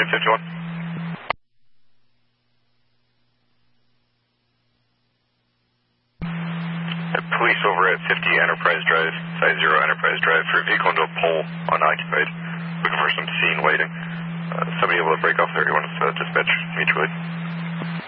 51. Police over at 50 Enterprise Drive, Site 0 Enterprise Drive, for a vehicle into a pole unoccupied. Looking for some scene lighting. Somebody able to break off there, you want us to dispatch mutually.